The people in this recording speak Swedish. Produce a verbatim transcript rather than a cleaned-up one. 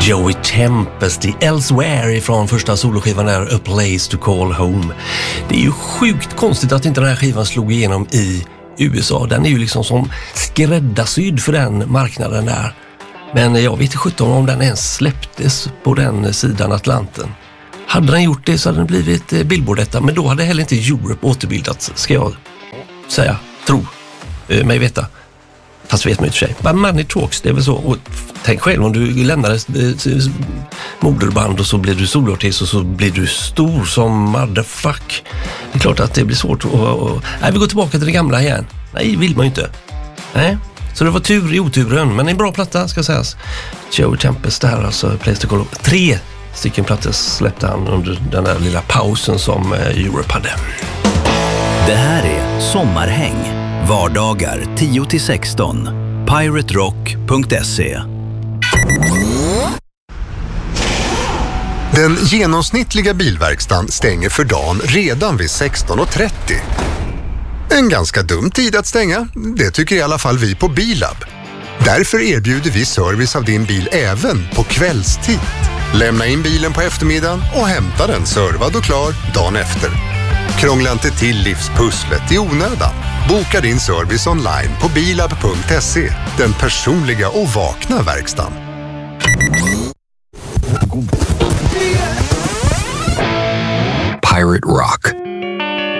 Joey Tempest i Elsewhere ifrån första soloskivan är A Place to Call Home. Det är ju sjukt konstigt att inte den här skivan slog igenom i U S A. Den är ju liksom som skräddarsydd för den marknaden där. Men jag vet inte sjutton om den ens släpptes på den sidan Atlanten. Hade den gjort det så hade den blivit Billboard-etta, men då hade heller inte Europe återbildats, ska jag säga, tro, mig veta. Fast vet man inte för sig. But money talks, det är väl så. Och tänk själv om du lämnar moderband och så blir du soloartist och så blir du stor som motherfuck. Det är klart att det blir svårt att... Och, nej, vi går tillbaka till det gamla igen. Nej, vill man ju inte. Nej. Så det var tur i oturen, men en bra platta ska sägas. Joey Tempest där, alltså Place to Call Home. Tre stycken plattor släppte han under den där lilla pausen som Europe hade. Det här är Sommarhäng. Vardagar tio till sexton. pirate rock punkt se. Den genomsnittliga bilverkstan stänger för dagen redan vid sexton och trettio. En ganska dum tid att stänga, det tycker i alla fall vi på Bilab. Därför erbjuder vi service av din bil även på kvällstid. Lämna in bilen på eftermiddagen och hämta den servad och klar dagen efter. Krångla inte till livspusslet i onödan. Boka din service online på bilab punkt se. Den personliga och vakna verkstan. Pirate Rock.